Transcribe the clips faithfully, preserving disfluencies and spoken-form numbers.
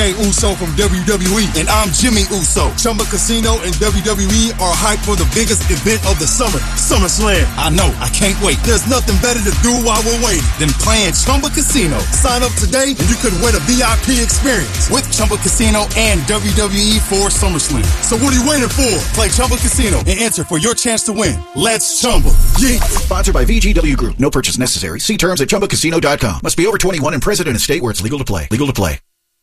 Jey Uso from W W E, and I'm Jimmy Uso. Chumba Casino and W W E are hyped for the biggest event of the summer, SummerSlam. I know, I can't wait. There's nothing better to do while we're waiting than playing Chumba Casino. Sign up today and you could win a V I P experience with Chumba Casino and W W E for SummerSlam. So what are you waiting for? Play Chumba Casino and enter for your chance to win. Let's Chumba. Yeah. Sponsored by V G W Group. No purchase necessary. See terms at chumba casino dot com. Must be over twenty-one and present in a state where it's legal to play. Legal to play.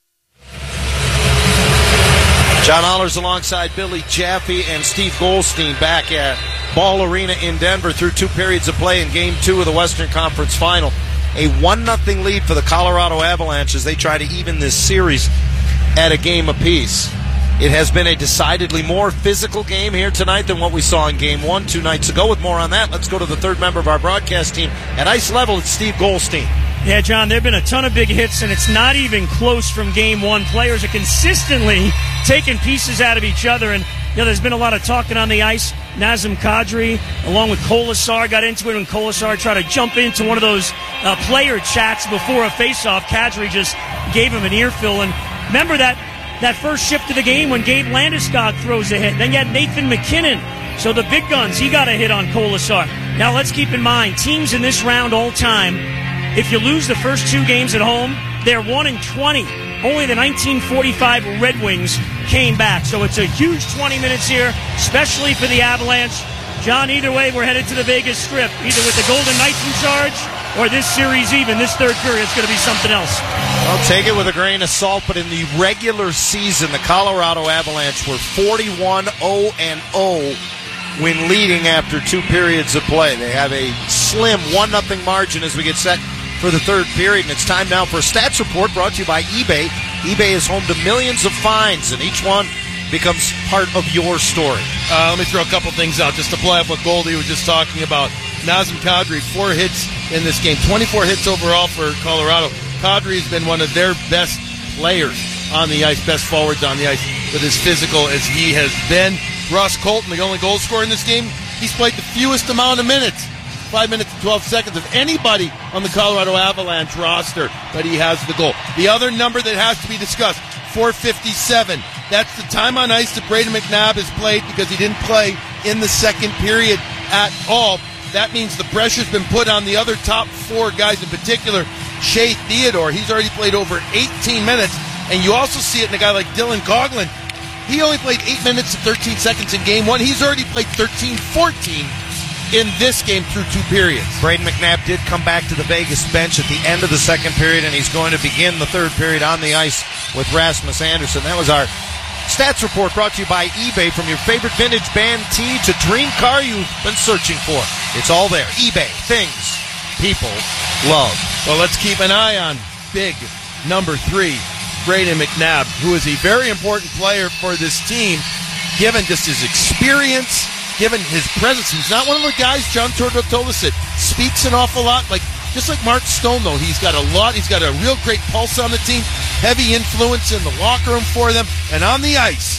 John Allers alongside Billy Jaffe and Steve Goldstein back at Ball Arena in Denver through two periods of play in Game two of the Western Conference Final. A one nothing lead for the Colorado Avalanche as they try to even this series at a game apiece. It has been a decidedly more physical game here tonight than what we saw in Game one two nights ago. With more on that, let's go to the third member of our broadcast team at ice level. It's Steve Goldstein. Yeah, John, there have been a ton of big hits, and it's not even close from Game one. Players are consistently taking pieces out of each other, and you know, there's been a lot of talking on the ice. Nazem Kadri, along with Kolasar, got into it when Kolasar tried to jump into one of those uh, player chats before a faceoff. Kadri just gave him an earful, and remember that that first shift of the game when Gabe Landeskog throws a hit. Then you had Nathan McKinnon. So the big guns, he got a hit on Kolasar. Now let's keep in mind, teams in this round all time, if you lose the first two games at home, they're one and twenty. Only the nineteen forty-five Red Wings came back. So it's a huge twenty minutes here, especially for the Avalanche. John, either way, we're headed to the Vegas Strip, either with the Golden Knights in charge or this series even. This third period is going to be something else. I'll take it with a grain of salt, but in the regular season, the Colorado Avalanche were forty-one oh and oh when leading after two periods of play. They have a slim one nothing margin as we get set for the third period, and it's time now for a stats report brought to you by eBay. eBay is home to millions of finds, and each one becomes part of your story. Uh, let me throw a couple things out just to play up what Goldie was just talking about. Nazem Kadri, four hits in this game, twenty-four hits overall for Colorado. Kadri has been one of their best players on the ice, best forwards on the ice, with as physical as he has been. Ross Colton, the only goal scorer in this game, he's played the fewest amount of minutes. Five minutes and twelve seconds of anybody on the Colorado Avalanche roster, but he has the goal. The other number that has to be discussed, four fifty-seven. That's the time on ice that Brayden McNabb has played because he didn't play in the second period at all. That means the pressure's been put on the other top four guys, in particular, Shea Theodore. He's already played over eighteen minutes, and you also see it in a guy like Dylan Coghlan. He only played eight minutes and thirteen seconds in game one. He's already played thirteen fourteen in this game through two periods. Brayden McNabb did come back to the Vegas bench at the end of the second period, and he's going to begin the third period on the ice with Rasmus Andersson. That was our stats report brought to you by eBay. From your favorite vintage band tee to dream car you've been searching for, it's all there. eBay, things people love. Well, let's keep an eye on big number three, Brayden McNabb, who is a very important player for this team, given just his experience, given his presence. He's not one of the guys, John Tortorella told us, that speaks an awful lot. Like just like Mark Stone, though, he's got a lot. He's got a real great pulse on the team, heavy influence in the locker room for them, and on the ice,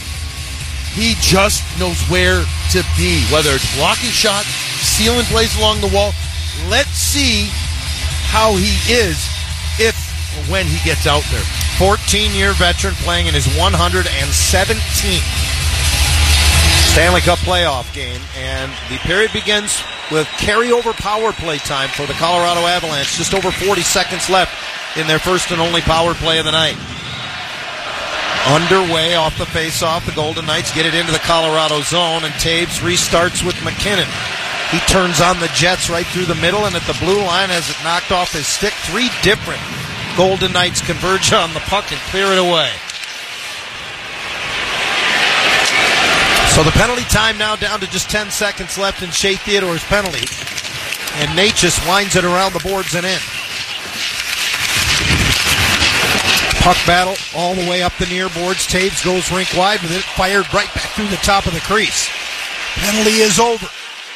he just knows where to be, whether it's blocking shots, sealing plays along the wall. Let's see how he is if or when he gets out there. fourteen-year veteran playing in his one hundred seventeenth Stanley Cup playoff game, and the period begins with carryover power play time for the Colorado Avalanche. Just over forty seconds left in their first and only power play of the night. Underway off the face-off, the Golden Knights get it into the Colorado zone, and Taves restarts with McKinnon. He turns on the Jets right through the middle, and at the blue line has it knocked off his stick. Three different Golden Knights converge on the puck and clear it away. So the penalty time now down to just ten seconds left in Shea Theodore's penalty. And Natchez winds it around the boards and in. Puck battle all the way up the near boards. Taves goes rink wide with it, fired right back through the top of the crease. Penalty is over.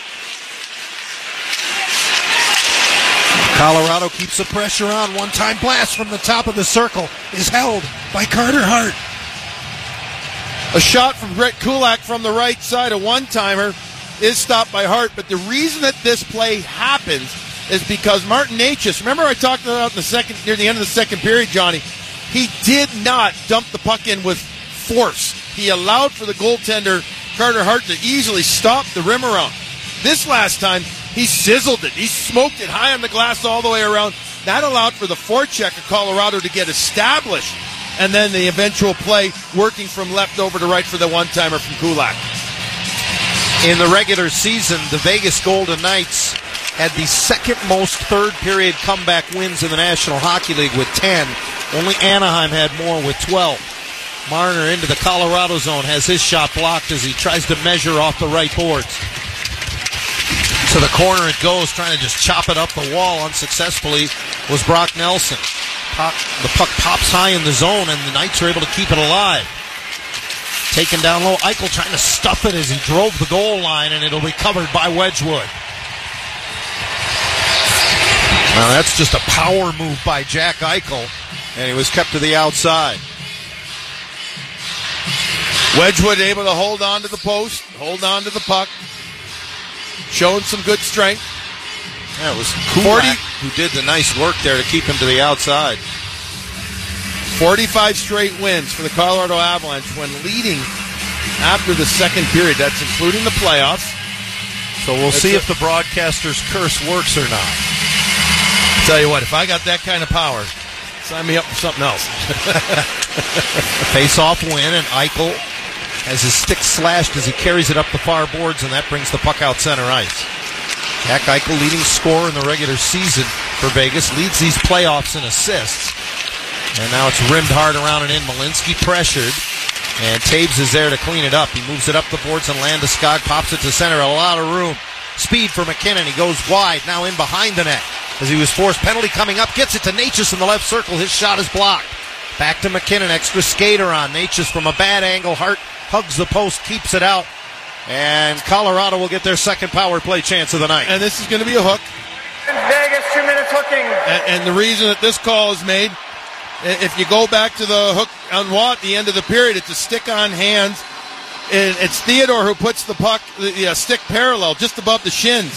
Colorado keeps the pressure on. One-time blast from the top of the circle is held by Carter Hart. A shot from Brett Kulak from the right side, a one-timer, is stopped by Hart. But the reason that this play happens is because Martin Natchez, remember I talked about in the second, near the end of the second period, Johnny, he did not dump the puck in with force. He allowed for the goaltender, Carter Hart, to easily stop the rim around. This last time, he sizzled it. He smoked it high on the glass all the way around. That allowed for the forecheck of Colorado to get established, and then the eventual play working from left over to right for the one-timer from Kulak. In the regular season, the Vegas Golden Knights had the second most third-period comeback wins in the National Hockey League with ten. Only Anaheim had more with twelve. Marner into the Colorado zone, has his shot blocked as he tries to measure off the right boards. To the corner it goes, trying to just chop it up the wall unsuccessfully was Brock Nelson. Pop, the puck pops high in the zone, and the Knights are able to keep it alive. Taken down low, Eichel trying to stuff it as he drove the goal line, and it'll be covered by Wedgwood. Now that's just a power move by Jack Eichel, and he was kept to the outside. Wedgwood able to hold on to the post, hold on to the puck, showing some good strength. Yeah, it was Kulak who did the nice work there to keep him to the outside. forty-five straight wins for the Colorado Avalanche when leading after the second period. That's including the playoffs. So we'll That's see a- if the broadcaster's curse works or not. Tell you what, if I got that kind of power, sign me up for something else. Face-off win, and Eichel has his stick slashed as he carries it up the far boards, and that brings the puck out center ice. Jack Eichel, leading scorer in the regular season for Vegas, leads these playoffs in assists. And now it's rimmed hard around and in. Malinsky pressured, and Taves is there to clean it up. He moves it up the boards, and Landeskog pops it to center. A lot of room. Speed for McKinnon. He goes wide, now in behind the net. As he was forced, penalty coming up, gets it to Natchez in the left circle. His shot is blocked. Back to McKinnon, extra skater on. Natchez from a bad angle. Hart hugs the post, keeps it out. And Colorado will get their second power play chance of the night. And this is going to be a hook. Vegas, two minutes hooking. And, and the reason that this call is made, if you go back to the hook on Watt at the end of the period, it's a stick on hands. And it's Theodore who puts the puck, the, the uh, stick parallel just above the shins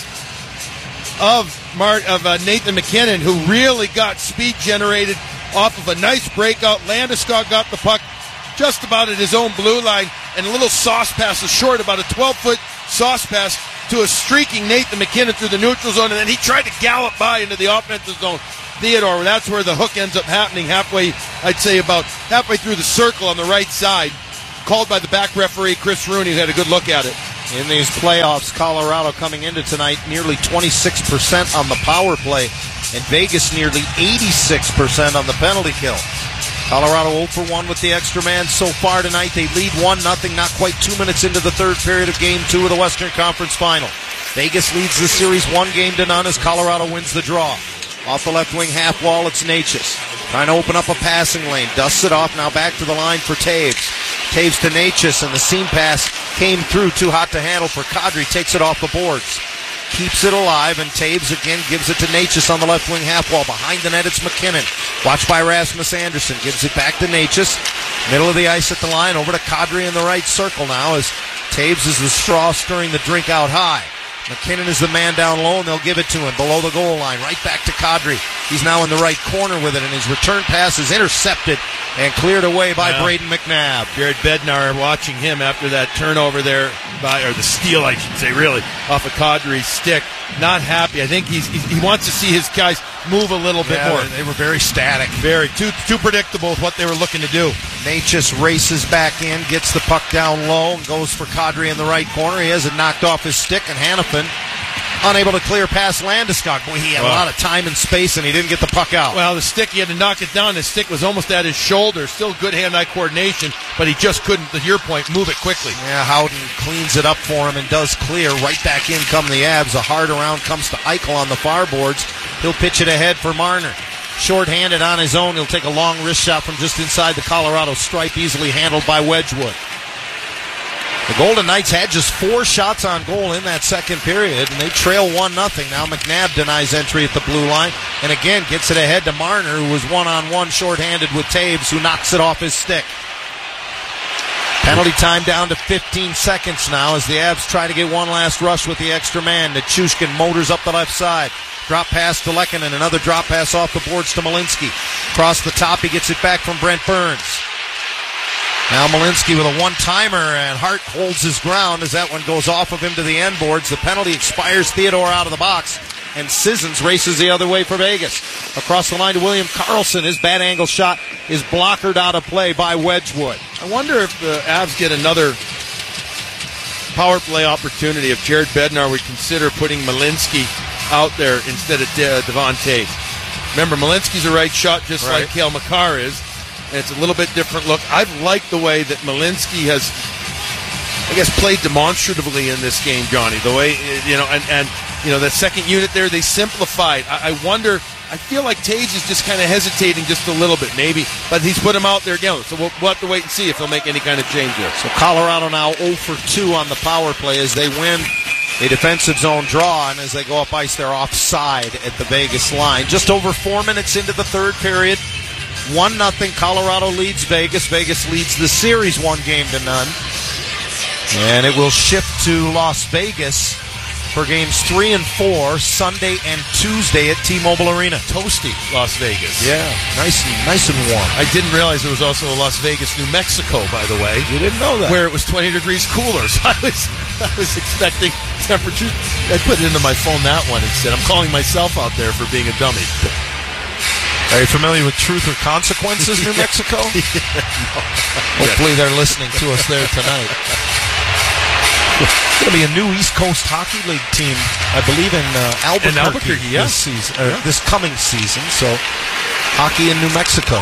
of Mart, of uh, Nathan McKinnon, who really got speed generated off of a nice breakout. Landeskog got the puck just about at his own blue line, and a little sauce pass, a short, about a twelve-foot sauce pass to a streaking Nathan McKinnon through the neutral zone, and then he tried to gallop by into the offensive zone. Theodore, that's where the hook ends up happening, halfway, I'd say about halfway through the circle on the right side, called by the back referee, Chris Rooney, who had a good look at it. In these playoffs, Colorado coming into tonight nearly twenty-six percent on the power play, and Vegas nearly eighty-six percent on the penalty kill. Colorado oh for one with the extra man so far tonight. They lead one nothing, not quite two minutes into the third period of Game two of the Western Conference Final. Vegas leads the series one game to none as Colorado wins the draw. Off the left wing half wall, it's Natchez. Trying to open up a passing lane. Dusts it off, now back to the line for Taves. Taves to Natchez, and the seam pass came through, too hot to handle for Kadri. Takes it off the boards. Keeps it alive, and Taves again gives it to Natchez on the left wing half wall. Behind the net, it's McKinnon. Watched by Rasmus Anderson. Gives it back to Natchez. Middle of the ice at the line, over to Kadri in the right circle now as Taves is the straw stirring the drink out high. McKinnon is the man down low, and they'll give it to him below the goal line. Right back to Kadri. He's now in the right corner with it, and his return pass is intercepted and cleared away by yeah. Braden McNabb. Jared Bednar watching him after that turnover there, by, or the steal, I should say, really, off of Kadri's stick. Not happy. I think he's, he's he wants to see his guys move a little bit Yeah, more. They were very static. Very too too predictable with what they were looking to do. Natchez races back in, gets the puck down low, and goes for Kadri in the right corner. He has it knocked off his stick, and Hannafin unable to clear past Landeskog. Boy, he had wow. a lot of time and space, and he didn't get the puck out. Well, the stick, he had to knock it down. The stick was almost at his shoulder. Still good hand-eye coordination, but he just couldn't, to your point, move it quickly. Yeah, Howden cleans it up for him and does clear. Right back in come the Abs. A hard around comes to Eichel on the far boards. He'll pitch it ahead for Marner. Short-handed on his own. He'll take a long wrist shot from just inside the Colorado stripe, easily handled by Wedgwood. The Golden Knights had just four shots on goal in that second period, and they trail one nothing. Now McNabb denies entry at the blue line, and again gets it ahead to Marner, who was one-on-one short-handed with Taves, who knocks it off his stick. Penalty time down to fifteen seconds now as the Abs try to get one last rush with the extra man. Nichushkin motors up the left side. Drop pass to Lehkonen. Another drop pass off the boards to Malinsky. Across the top, he gets it back from Brent Burns. Now Malinsky with a one-timer, and Hart holds his ground as that one goes off of him to the end boards. The penalty expires. Theodore out of the box, and Sissons races the other way for Vegas. Across the line to William Karlsson. His bad angle shot is blockered out of play by Wedgwood. I wonder if the Avs get another power play opportunity if Jared Bednar would consider putting Malinsky out there instead of De- Devon Toews. Remember, Malinsky's a right shot just right. like Cale Makar is, and it's a little bit different look. I've liked the way that Malinsky has, I guess, played demonstratively in this game, Johnny. The way, you know, and, and you know, that second unit there, they simplified. I, I wonder, I feel like Toews is just kind of hesitating just a little bit, maybe, but he's put him out there again. So we'll, we'll have to wait and see if he'll make any kind of change there. So Colorado now oh for two on the power play as they win a defensive zone draw, and as they go up ice, they're offside at the Vegas line. Just over four minutes into the third period, one nothing. Colorado leads Vegas. Vegas leads the series one game to none. And it will shift to Las Vegas for games three and four, Sunday and Tuesday at T-Mobile Arena. Toasty, Las Vegas. Yeah, nice and, nice and warm. I didn't realize there was also a Las Vegas, New Mexico, by the way. You didn't know that? Where it was twenty degrees cooler. So I was, I was expecting temperatures. I put it into my phone that one instead. I'm calling myself out there for being a dummy. Are you familiar with Truth or Consequences, New Mexico? Yeah, no. Hopefully they're listening to us there tonight. It's going to be a new East Coast Hockey League team, I believe, in uh, Albuquerque, in Albuquerque yeah. this season, or yeah. this coming season. So, hockey in New Mexico.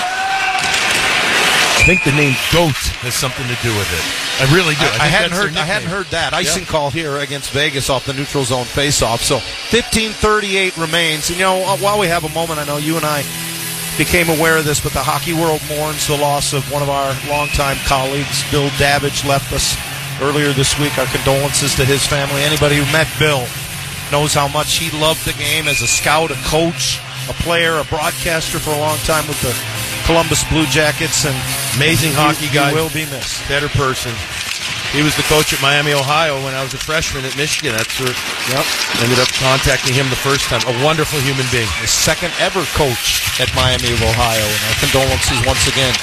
I think the name GOAT has something to do with it. I really do. I, I, I hadn't heard. I hadn't heard that icing yeah. call here against Vegas off the neutral zone faceoff. So, fifteen thirty-eight remains. And you know, while we have a moment, I know you and I became aware of this, but the hockey world mourns the loss of one of our longtime colleagues. Bill Davidge left us earlier this week. Our condolences to his family. Anybody who met Bill knows how much he loved the game as a scout, a coach, a player, a broadcaster for a long time with the Columbus Blue Jackets. And amazing hockey he, guy. He will be missed. Better person. He was the coach at Miami, Ohio when I was a freshman at Michigan. That's where yep. ended up contacting him the first time. A wonderful human being. His second ever coach at Miami of Ohio. And our condolences once again.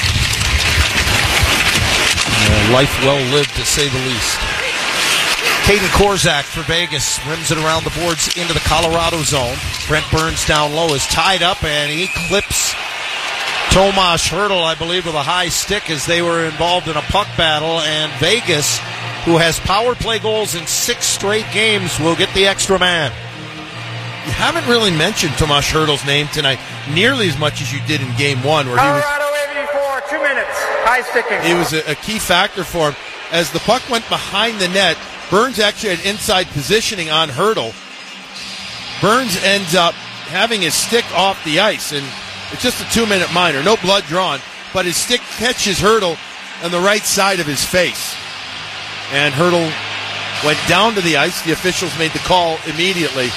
Uh, life well lived, to say the least. Caden Korzak for Vegas rims it around the boards into the Colorado zone. Brent Burns down low is tied up, and he clips Tomas Hertl, I believe, with a high stick as they were involved in a puck battle. And Vegas, who has power play goals in six straight games, will get the extra man. You haven't really mentioned Tomas Hertl's name tonight nearly as much as you did in game one, where Colorado he was eighty-four, two minutes, high sticking. He was a, a key factor for him. As the puck went behind the net, Burns actually had inside positioning on Hertl. Burns ends up having his stick off the ice, and it's just a two-minute minor, no blood drawn, but his stick catches Hertl on the right side of his face. And Hertl went down to the ice. The officials made the call immediately.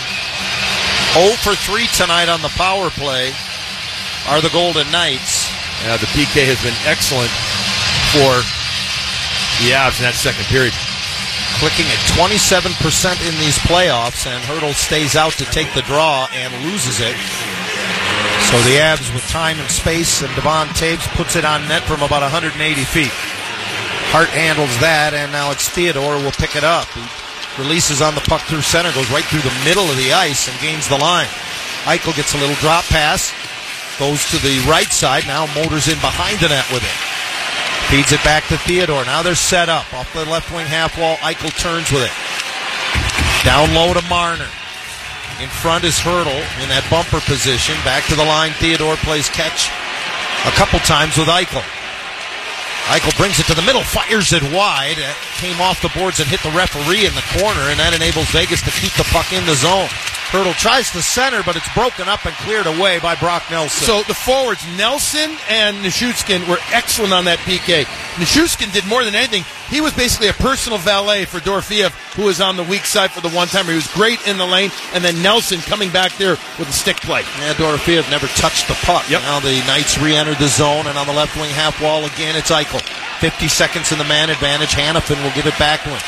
oh for three tonight on the power play are the Golden Knights. Yeah, the P K has been excellent for the Avs in that second period. Clicking at twenty-seven percent in these playoffs, and Hertl stays out to take the draw and loses it. So the Avs, with time and space, and Devon Toews puts it on net from about one hundred eighty feet. Hart handles that, and now it's Theodore who will pick it up. He releases on the puck through center, goes right through the middle of the ice and gains the line. Eichel gets a little drop pass, goes to the right side, now motors in behind the net with it. Feeds it back to Theodore. Now they're set up. Off the left wing half wall, Eichel turns with it. Down low to Marner. In front is Hertl in that bumper position. Back to the line. Theodore plays catch a couple times with Eichel. Eichel brings it to the middle, fires it wide. It came off the boards and hit the referee in the corner, and that enables Vegas to keep the puck in the zone. Hertl tries to center, but it's broken up and cleared away by Brock Nelson. So the forwards, Nelson and Nichushkin, were excellent on that P K. Nichushkin did more than anything. He was basically a personal valet for Dorofeev, who was on the weak side for the one-timer. He was great in the lane, and then Nelson coming back there with a stick play. Yeah, Dorofeev never touched the puck. Yep. Now the Knights re-entered the zone, and on the left wing half wall again, it's Eichel. fifty seconds in the man advantage. Hanifin will give it back to him.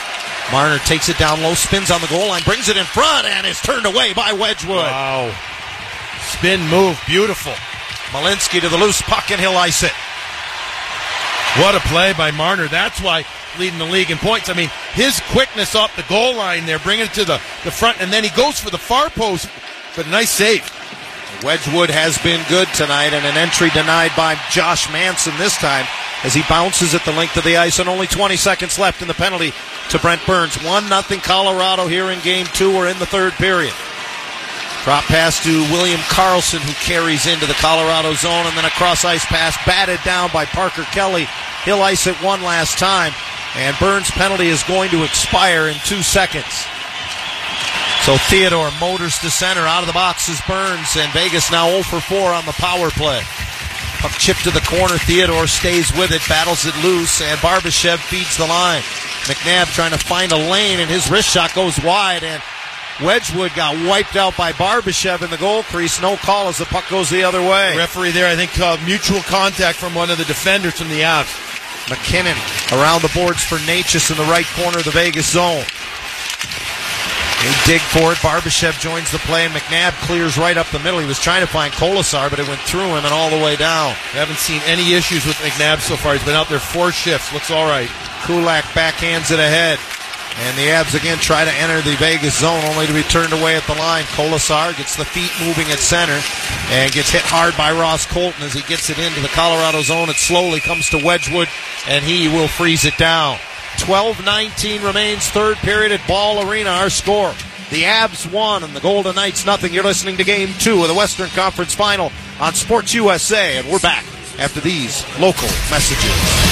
Marner takes it down low, spins on the goal line, brings it in front, and is turned away by Wedgwood. Wow. Spin move, beautiful. Malinsky to the loose puck, and he'll ice it. What a play by Marner. That's why leading the league in points. I mean, his quickness off the goal line there, bringing it to the, the front, and then he goes for the far post, but a nice save. Wedgwood has been good tonight, and an entry denied by Josh Manson this time as he bounces at the length of the ice, and only twenty seconds left in the penalty to Brent Burns. one nothing Colorado here in game two. We're in the third period. Drop pass to William Karlsson, who carries into the Colorado zone, and then a cross-ice pass batted down by Parker Kelly. He'll ice it one last time, and Burns' penalty is going to expire in two seconds. So Theodore motors to center. Out of the box is Burns, and Vegas now oh for four on the power play. Puck chipped to the corner. Theodore stays with it, battles it loose, and Barbashev feeds the line. McNabb trying to find a lane, and his wrist shot goes wide, and Wedgwood got wiped out by Barbashev in the goal crease. No call as the puck goes the other way. Referee there, I think, uh, mutual contact from one of the defenders from the Avs. McKinnon around the boards for Natchez in the right corner of the Vegas zone. They dig for it. Barbashev joins the play, and McNabb clears right up the middle. He was trying to find Kolasar, but it went through him and all the way down. I haven't seen any issues with McNabb so far. He's been out there four shifts. Looks all right. Kulak backhands it ahead. And the Avs again try to enter the Vegas zone, only to be turned away at the line. Kolasar gets the feet moving at center and gets hit hard by Ross Colton as he gets it into the Colorado zone. It slowly comes to Wedgwood, and he will freeze it down. twelve nineteen remains, third period at Ball Arena. Our score, the Avs one and the Golden Knights nothing. You're listening to Game two of the Western Conference Final on Sports U S A, and we're back after these local messages.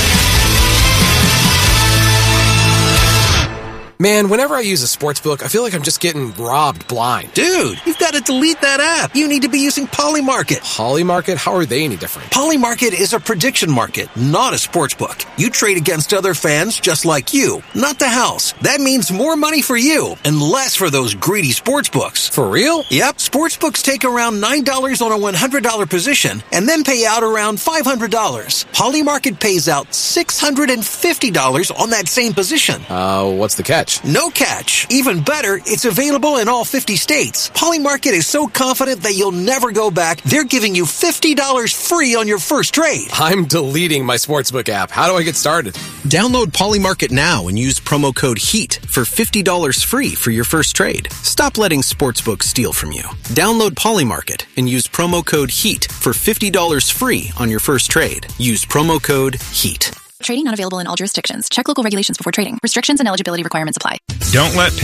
Man, whenever I use a sportsbook, I feel like I'm just getting robbed blind. Dude, you've got to delete that app. You need to be using Polymarket. Polymarket? How are they any different? Polymarket is a prediction market, not a sportsbook. You trade against other fans just like you, not the house. That means more money for you and less for those greedy sportsbooks. For real? Yep. Sportsbooks take around nine dollars on a one hundred dollars position and then pay out around five hundred dollars. Polymarket pays out six hundred fifty dollars on that same position. Uh, what's the catch? No catch. Even better, it's available in all fifty states. Polymarket is so confident that you'll never go back, they're giving you fifty dollars free on your first trade. I'm deleting my sportsbook app. How do I get started? Download Polymarket now and use promo code HEAT for fifty dollars free for your first trade. Stop letting sportsbooks steal from you. Download Polymarket and use promo code HEAT for fifty dollars free on your first trade. Use promo code HEAT. Trading not available in all jurisdictions. Check local regulations before trading. Restrictions and eligibility requirements apply. Don't let